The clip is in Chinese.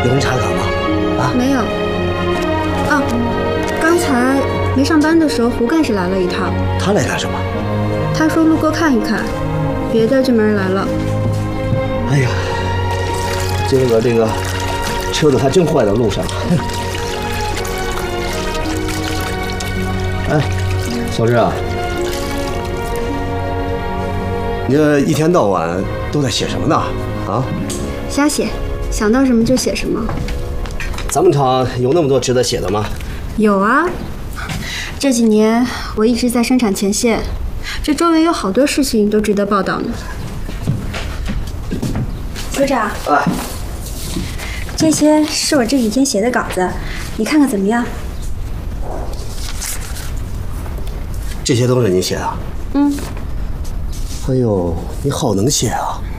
有人查岗吗？啊， 没有。啊，刚才没上班的时候，胡干事来了一趟。 他来干什么？ 他说路过看一看，别的就没人来了。 哎呀，这个车子还真坏在路上。哎，小志啊，你这一天到晚都在写什么呢？啊？ 瞎写，想到什么就写什么。 咱们厂有那么多值得写的吗？ 有啊，这几年我一直在生产前线，这周围有好多事情都值得报道呢。组长， 哎， 这些是我这几天写的稿子，你看看怎么样？ 这些都是你写的？ 嗯。 哎呦，你好能写啊！